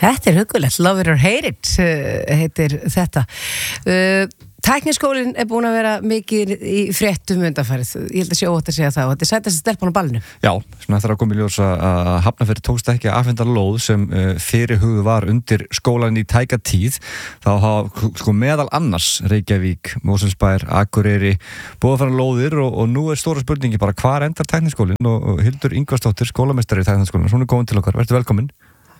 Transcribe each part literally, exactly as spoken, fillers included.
Þetta er hugulegt, Love It or Hate It heitir þetta. Uh, Tækniskólinn er búin að vera mikið í fréttum undanfarið. Ég held að sé óhætt að segja það og þetta er sætast stelpan á ballinu. Já, svona eftir að koma í ljós að Hafnarfjörður tókst ekki að afhenda lóð sem uh, fyrirhuguð var undir skólan í tæka tíð. Þá hafa sko meðal annars Reykjavík, Mosfellsbær, Akureyri búið að fara lóðir og, og nú er stóra spurningi bara hvar endar Tækniskólinn og, og Hildur Ingvarsdóttir, skólameistari í Tækniskólanum, hún er komin til okkar. Vertu velkomin.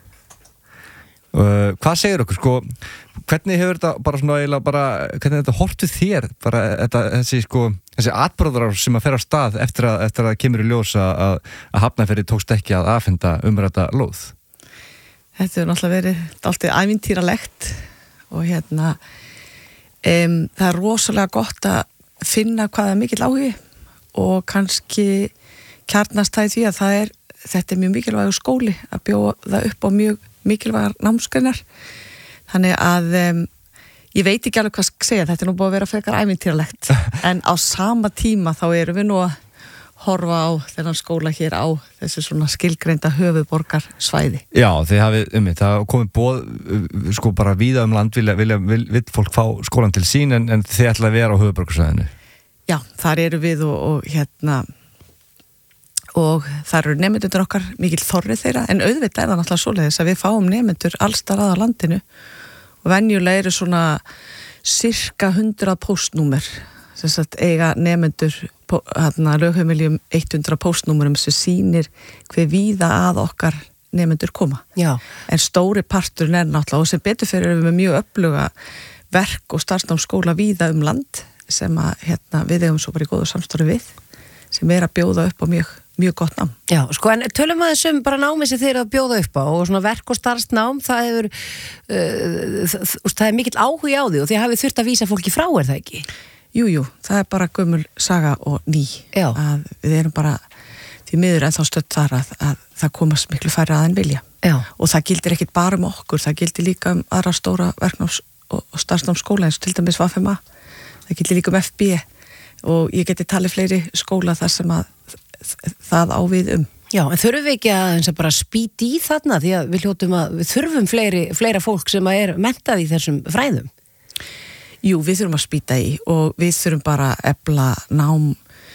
Uh, hvað segir okkur, sko, hvernig hefur þetta bara svona eiginlega bara, hvernig þetta horft við þér, bara þetta, þessi sko, þessi atburðar sem að fer á stað eftir að, eftir að kemur í ljós að, að Hafnarfirði tókst ekki að afhenda umrædda lóð? Þetta hefur náttúrulega verið dálítið ævintýralegt og hérna, um, það er rosalega gott að finna hvað er mikill áhugi og kannski kjarnast það í því að það er, þetta er mjög mikilvægur skóli að bjóða upp á mjög mikilvægar námsgreinar þannig að um, ég veit ekki alveg hvað að segja, þetta er nú búið að vera frekar ævintýralegt en á sama tíma þá erum við nú að horfa á þennan skóla hér á þessu svona skilgreinda höfuðborgar svæði. Já, þið hafið um þetta, það komið bóð sko bara víða um land vilja, vilja, vil, vil fólk fá skólan til sín en, en þið ætla að vera á höfuðborgarsvæðinu. Já, þar eru við og, og hérna og þar eru nemendur okkar mikil þorri þeirra, en auðvitað er það náttúrulega svoleiðis að við fáum nemendur allsstaðar á landinu og venjulega eru svona cirka hundrað póstnúmer sem sagt eiga nemendur hérna lögheimiljum hundrað póstnúmerum sem sýnir hve víða að okkar nemendur koma. Já. En stóri parturinn er náttúrulega og sem betur fyrir við með mjög öfluga verk og starfsnámsskóla víða um land sem að hérna við eigum svo bara í góðu samstarfi við sem er að bjóða upp á mjög mjög gott nám. Já, sko, en tölum að þessum bara námi sem þeir eru að bjóða upp á og svona verk og starfsnám, það hefur uh, það, það er mikill áhugi á því og þið hafið þurft að vísa fólki frá, er það ekki? Jú, jú, það er bara gömul saga og ný. Já. Að við erum bara því miður ennþá stödd þar að, að það komast miklu færri að en vilja. Já. Og það gildir ekkit bara um okkur, það gildir líka um aðra stóra verknáms- og, og starfsnámsskóla eins og til dæmis V F M A, það gildir líka um F B og ég geti talið fleiri skóla þar sem að það á við um. Já, en þurfum við ekki að, að bara spýta í þarna því að við hljótum að við þurfum fleiri, fleira fólk sem er menntað í þessum fræðum? Jú, við þurfum að spýta í og við þurfum bara að efla nám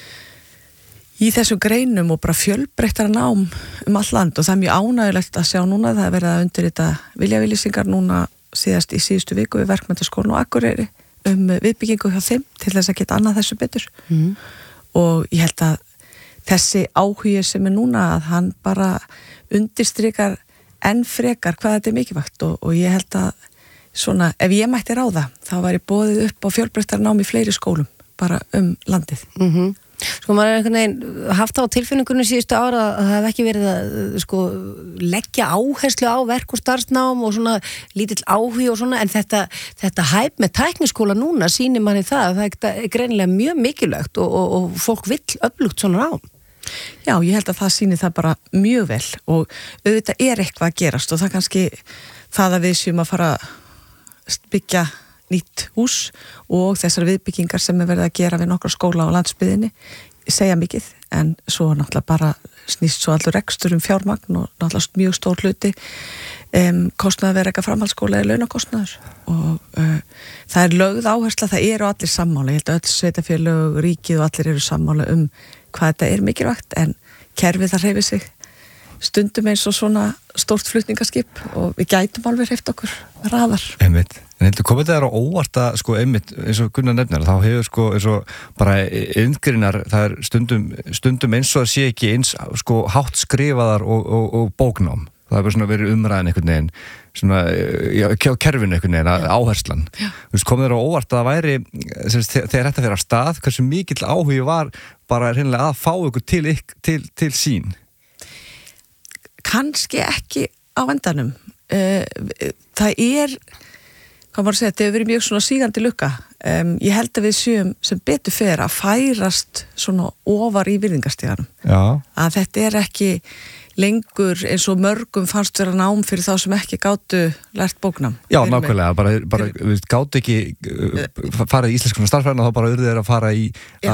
í þessum greinum og bara fjölbreyttara nám um all land og það er mjög ánægulegt að sjá núna, það er verið að undirrita viljavillisingar núna síðast í síðustu viku við Verkmenntaskólann og Akureyri um viðbyggingu hjá þeim til þess að geta annað þessu betur mm. og ég held að þessi áhugi sem er núna að hann bara undirstrikar enn frekar hvað þetta er mikilvægt og, og ég held að svona, ef ég mætti ráða, þá væri boðið upp á fjölbreyttar nám í fleiri skólum bara um landið. Mhm. Sko maður er einhvern veginn haft á tilfinningunum síðustu ára að það hef ekki verið að sko leggja áherslu á verk og starfsnám og svona lítill áhugi og svona en þetta, þetta hæp með tækniskóla núna sýnir manni það að það er greinilega mjög mikilvægt og, og, og fólk vill öflugt svona nám. Já, ég held að það sýnir það bara mjög vel og auðvitað er eitthvað að gerast og það kannski það að við séum að fara að byggja nýtt hús og þessar viðbyggingar sem er verið að gera við nokkra skóla á landsbyðinni segja mikið en svo náttúrulega bara snýst svo allur rekstur um fjármagn og náttúrulega mjög stór hluti um, kostnaði að vera eitthvað framhaldsskóla eða launakostnaður og uh, það er lögð áhersla, það eru allir sammála, ég held að öll sveitarfélög, ríkið og allir eru sammála um hvað þetta er mikilvægt en kerfið það hreyfir sig stundum eins og svona stórt flutningaskip og við gætum alveg hreyft okkur raðar. Einmitt. En heldur komið það er á óvart að sko einmitt eins og Gunnar nefnar þá hefur sko eins og bara iðngreinar það er stundum, stundum eins og að sé ekki eins sko hátt skrifaðar og, og, og bóknám. Það hefur svona verið umræðin einhvern veginn svona já, kerfinu einhvern veginn að áherslan. Þú veist komið það á óvart að það væri þegar þetta fyrir að stað hversu mikill áhugi var bara hreinlega að fá ykkur til, til, til sín. Kannski ekki á endanum. Það er, hvað maður að segja, þetta hefur verið mjög svona sígandi lukka. Um, ég held að við séum sem betur fer að færast svona ofar í virðingarstíðanum. Já. Að þetta er ekki lengur eins og mörgum fannst vera nám fyrir þá sem ekki gátu lært bóknám. Já, nákvæmlega, bara, bara við gátu ekki uh, fara í íslenskuna starffræðina, þá bara urðu þeir að fara í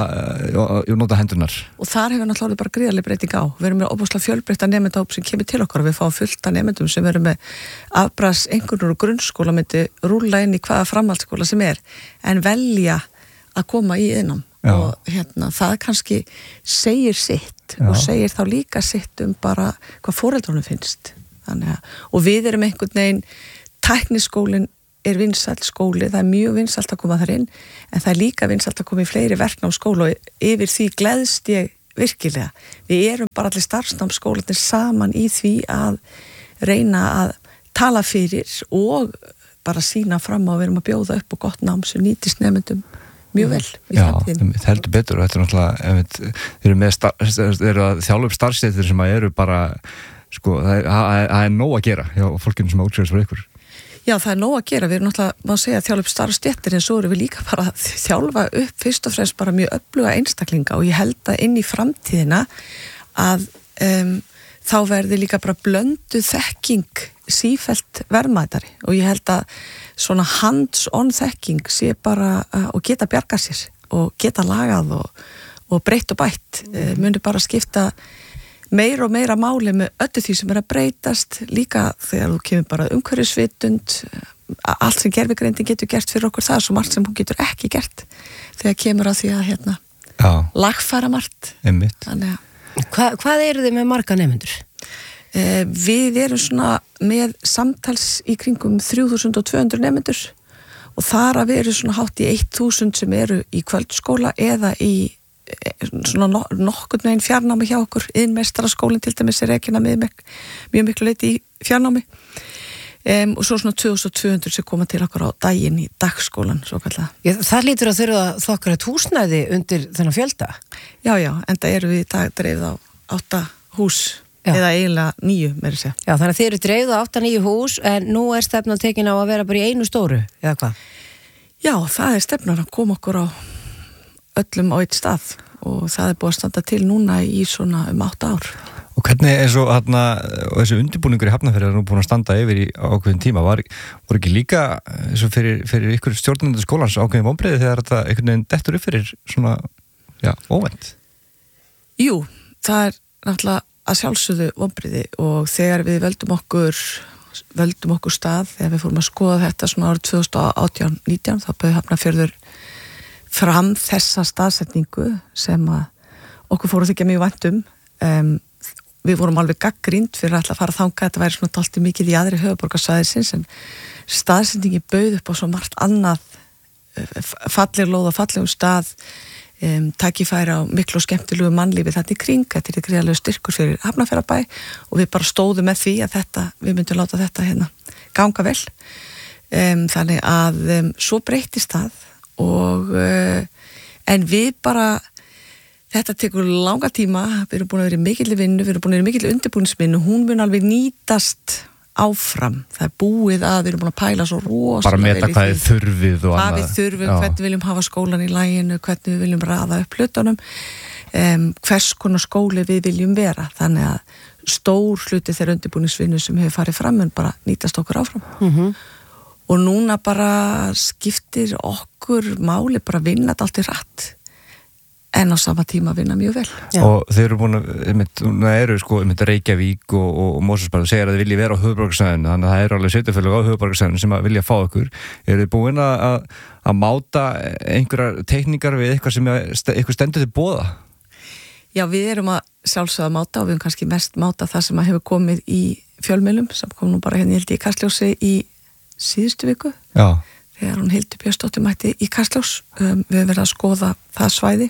og nota hendurnar. Og þar hefur náttúrulega bara gríðarleg breyting á. Við erum með óbúslega fjölbreytta nemendahóp sem kemur til okkar og við fáum fullt af nemendum sem verum með afbragðs einhvernur og grunnskóla myndi rúlla inn í hvaða framhaldsskóla sem er en velja að koma í innám. Já. Og hérna, það kannski segir sitt Já. Og segir þá líka sitt um bara hvað foreldrunum finnst. Þannig að, og við erum einhvern veginn, tækniskólinn er vinsæll skóli, það er mjög vinsælt að koma þar inn, en það er líka vinsælt að koma í fleiri verknámsskóla og yfir því gleðst ég virkilega. Við erum bara allir starfsnámsskólanir saman í því að reyna að tala fyrir og bara sína fram á að við erum að bjóða upp og gott nám sem nýtist nemendum mjög vel í framtíðinni. Já, það heldur betur og þetta er náttúrulega, þeir eru með þeir eru að þjálfa upp starfstéttir sem að eru bara, sko, það er, er nóg að gera hjá fólkinu sem útskrifast frá ykkur. Já, það er nóg að gera, við erum náttúrulega, má segja, að þjálfa upp starfstéttir en svo erum við líka bara að þjálfa upp fyrst og fremst bara mjög öfluga einstaklinga og ég held að inn í framtíðina að um, þá verði líka bara blöndu þekking sífellt verðmætari og ég held að svona hands-on þekking sé bara uh, og geta bjarga sér og geta lagað og, og breytt og bætt mm. uh, muni bara skipta meira og meira máli með öllu því sem er að breytast líka þegar þú kemur bara umhverfisvitund uh, allt sem gervigreindin getur gert fyrir okkur það er svo margt sem hún getur ekki gert þegar kemur að því að hérna Já. Lagfæra margt Þannig að Hva, hvað eru þið með marga nemendur? Eh, við erum svona með samtals í kringum þrjú þúsund tvö hundruð nemendur og þar að við erum svona hátt í þúsund sem eru í kvöldskóla eða í svona no, nokkurn veginn fjarnámi hjá okkur iðnmeistaraskólinn til dæmis er ekki með mjög miklu leyti í fjarnámi um, og svo svona tvö þúsund tvö hundruð sem koma til okkur á daginn í dagskólan svo kallega. Já, það lítur að þurfa þokkar eitt húsnæði undir þennan fjölda? Já, já, en það eru við í dag dreifð á átta hús já. Eða eiginlega níu, meira segja. Já, þannig að þið eru dreifð á átta níu hús en nú er stefnan tekin á að vera bara í einu stóru, eða hvað? Já, það er stefnan að koma okkur á öllum á eitt stað og það er búið að standa til núna í svona um átta ár. Og hvernig er svo hérna, og þessi undirbúningur í Hafnarfirði er nú búin að standa yfir í ákveðin tíma, var, voru ekki líka eins og fyrir, fyrir ykkur stjórnendur skólans ákveðin vonbrigði þegar þetta einhvern veginn dettur upp fyrir svona, já, óvænt? Jú, það er náttúrulega að sjálfsögðu vonbrigði og þegar við völdum okkur völdum okkur stað, þegar við fórum að skoða þetta svona árið tvö þúsund og átján nítján þá bauð Hafnarfjörður fram þessa staðsetningu sem að okkur fóru þykja mjög vænt um um við vorum alveg gagnrýnd fyrir að ætla að fara þangað þetta væri svona dálítið mikið í aðri höfuðborgarsvæðisins en staðsendingi bauð upp á svo margt annað falleg lóð og fallegum stað um, tækifæri á miklu og skemmtilegu mannlífi þetta í kring, þetta er gríðarlegur styrkur fyrir Hafnarfjarðarbæ og við bara stóðum með því að þetta, við myndum láta þetta hérna ganga vel um, þannig að um, svo breytist það og uh, en við bara þetta tekur langa tíma, við erum búin að vera í mikilli vinnu, við erum búin að vera í mikilli undirbúningsvinnu, hún mun alveg nýtast áfram. Það er búið að við erum búin að pæla svo rosalega bara meta hvað er þurfið og annað. Hvað við þurfum, Já. Hvernig við viljum hafa skólan í laginu, hvernig við viljum raða upp hlutunum, um, hvers konar skóli við viljum vera. Þannig að stór hluti þeirra undirbúningsvinnu sem hefur farið fram en bara nýtast okkur áfram. Mm-hmm. Og núna bara skiptir okkur máli bara vinna þetta allt í rætt. En á sama tíma vinna mjög vel. Já. Og þeir eru búin að, einmitt, eru sko, einmitt Reykjavík og, og, og Mosfellsbær segir að þið vilja vera á höfuðborgarsvæðinu, þannig að það eru alveg sveitarfélög á höfuðborgarsvæðinu sem að vilja fá ykkur. Eru þið búin að, að máta einhverjar teikningar við eitthvað sem eitthvað stendur til boða? Já, við erum að sjálfsögða máta og við erum kannski mest máta það sem að hefur komið í fjölmiðlum, sem kom nú bara hérna, ég held í Kastljósi í síðustu viku. Já. Þegar hún Hildur Björnsdóttir mætti í Kastljós, um, við höfum verið að skoða það svæði.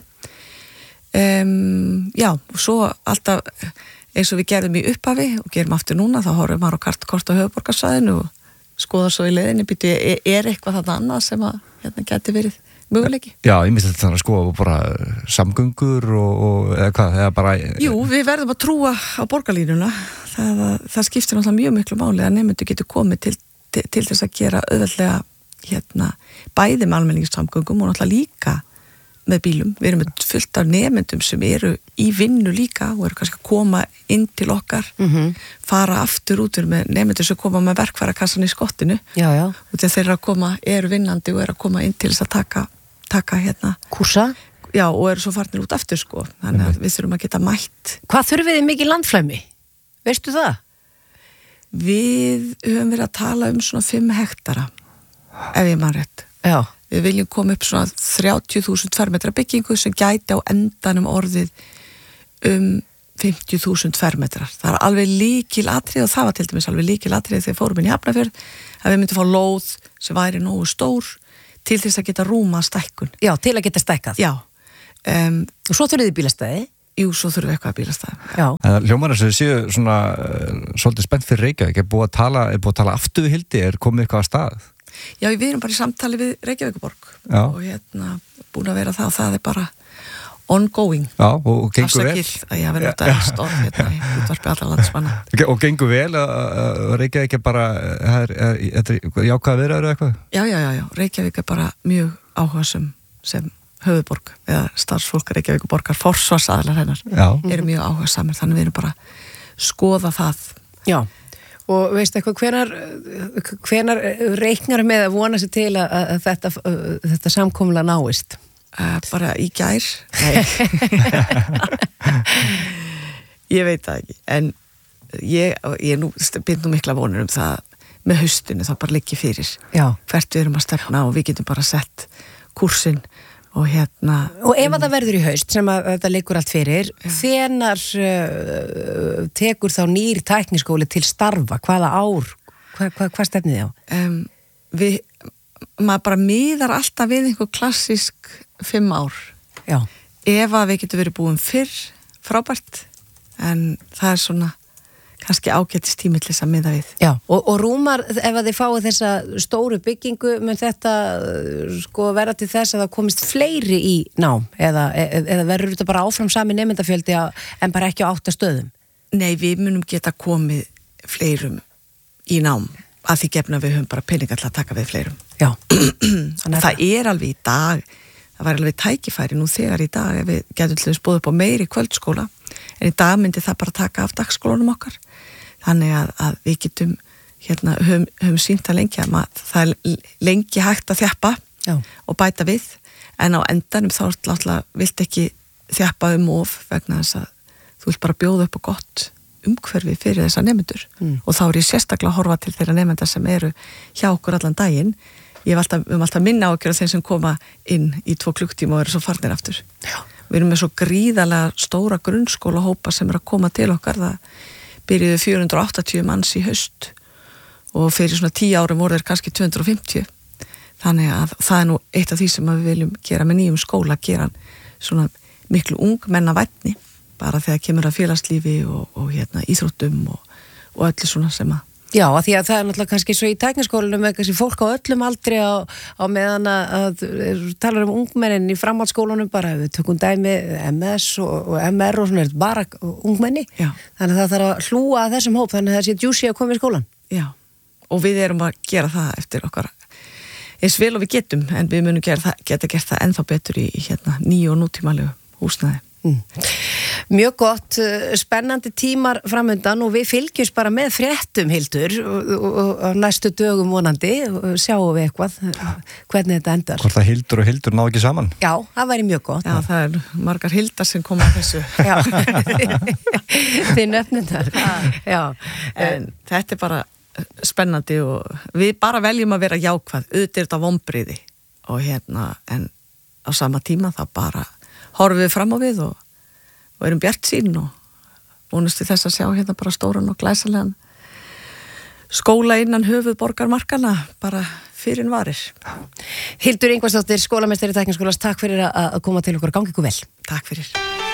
Um, já, og svo alltaf eins og við gerðum í upphafi og gerum aftur núna, þá horfum maður á kartkort á höfuðborgarsvæðinu og skoða svo í leiðinni býtu, er, er eitthvað þarna annað sem að hérna geti verið möguleiki? Já, ég myndi þetta að skoða bara samgöngur og, og eða hvað, eða bara Jú, við verðum að trúa á borgarlínuna það, það skiptir náttúrulega mjög miklu máli að nemendur getur komið til, til, til þess að gera auðveldlega hérna, bæði með almenningssamgöngum og náttúrulega líka með bílum, við erum með fullt af nemendum sem eru í vinnu líka og eru kannski að koma inn til okkar mm-hmm. fara aftur út með nemendur sem koma með verkfærakassan í skottinu já, já. og þegar þeir eru að koma, eru vinnandi og eru að koma inn til þess að taka, taka hérna kursa já, og eru svo farnir út aftur sko þannig að við þurfum að geta mætt. Hvað þurfið þið mikið landflæmi? Veistu það? Við höfum verið að tala um svona fimm hektara ef ég man rétt. Já. Við viljum koma upp svona þrjátíu þúsund fermetra byggingu sem gæti á endanum orðið um fimmtíu þúsund fermetrar. Það er alveg líkil atrið og það var til dæmis alveg líkil atrið þegar fórum inn í Hafnarfjörð að við myndum fá lóð sem væri nógu stór til þess að geta rúma stækkun. Já, til að geta stækkað. Já. Um, og svo þurfið þið bílastæði? Jú, svo þurfum við eitthvað að bílastæði. Já. En hljómar þess að þið séu svona uh, svolítið spennt fyrir Reykjavík, er búið að tala, er búið að tala aftur við Hildi, er komið eitthvað að stað? Já, við erum bara í samtali við Reykjavíkuborg Já. og hérna búin að vera það og það er bara ongoing. Já, og, og gengur vel. Afsakið að ég hafi notað stóð hérna í útvarpi allra landsmanna. Og gengur vel að Reykjavík er bara, er, er, er, er jákvæða viðræður eða eitthvað? Já, já, já, já, Reykjavík er bara mjög áhugasum sem höfuðborg eða starfsfólk Reykjavíkuborgar, forsvarsaðlar hennar Já. eru mjög áhugasamir, þannig við erum bara skoða það. Já. Og veistu eitthvað, hvenar, hvenar reiknar með að vona sér til að, að þetta, þetta samkomla náist? Uh, bara í gær? Nei. Ég veit það ekki, en ég, ég nú bind nú mikla vonur um það með haustinu, þá bara liggi fyrir Já. Hvert við erum að stefna og við getum bara sett kursinn og hérna og ef að það verður í haust sem að þetta liggur allt fyrir hvenar uh, tekur þá nýr tækniskóli til starfa, hvaða ár hvað, hvað, hvað stefnið þið á? Um, við, maður bara miðar alltaf við einhver klassísk fimm ár Já. Ef að við getum verið búin fyrr frábært, en það er svona kannski ágætist tími til þess að miða við. Já, og, og rúmar, ef að þið fáið þessa stóru byggingu, mun þetta sko verða til þess að það komist fleiri í nám, eða, eða verður þetta bara áfram sami nemendafjöldi en bara ekki á átta stöðum? Nei, við munum geta komið fleirum í nám, að því gefna við höfum bara peninga til að taka við fleirum. Já. Þannig það er alveg í dag, það var alveg tækifæri nú þegar í dag, ef við getum til þess búið upp á meiri kvöldskóla, en í dag myndi það bara taka af dagskólanum okkar. Þannig að, að við getum hérna, höfum, höfum sýnt að lengi að maður, það er lengi hægt að þjappa Já. Og bæta við, en á endanum þá náttúrulega vilt ekki þjappa um of vegna þess að þú vilt bara bjóða upp á gott umhverfi fyrir þessa nemendur mm. og þá er ég sérstaklega að horfa til þeirra nemenda sem eru hjá okkur allan daginn. Ég hef alltaf, um alltaf minna ákjör þeim sem koma inn í tvo klukktíma og eru svo farnir aftur. Já. Við erum með svo gríðarlega stóra grunnskólahópa sem er að koma til okkar, það byrjuðu fjögur hundruð og áttatíu manns í haust og fyrir svona tíu árum voru þeir kannski tvö hundruð og fimmtíu. Þannig að það er nú eitt af því sem við viljum gera með nýjum skóla, gera svona miklu ungmennavænni, bara þegar kemur að félagslífi og, og hérna, íþróttum og, og öllu svona sem að Já, að því að það er náttúrulega kannski svo í tækniskólanum með kannski fólk á öllum aldri á, á meðan að tala um ungmennin í framhaldsskólanum bara, við tökum dæmi M S og, og M R og svona, bara ungmenni. Já. Þannig að það þarf að hlúa að þessum hóp, þannig að það sé djúsi að koma í skólan. Já, og við erum að gera það eftir okkar eins vel og við getum, en við munum gera það, geta gert það ennþá betur í hérna, nýju og nútímalegu húsnæði. Mm. Mjög gott, spennandi tímar framöndan og við fylgjumst bara með fréttum, Hildur, á næstu dögum vonandi og sjáum við eitthvað hvernig þetta endar. Hvort það Hildur og Hildur ná ekki saman? Já, það væri mjög gott. Já, það er margar Hildar sem koma að þessu. Já, þið nöfnum þar. Já, en þetta er bara spennandi og við bara veljum að vera jákvæð, auðvitað er þetta vonbrigði og hérna, en á sama tíma það bara horfum við fram á við og, og erum bjartsýn og vonumst við þess að sjá hérna bara stóran og glæsalegan skóla innan höfuðborgarmarkana bara fyrir varir. Hildur Ingvarsdóttir, skólameistari Tækniskólans, takk fyrir að koma til okkur og gangi ykkur vel. Takk fyrir.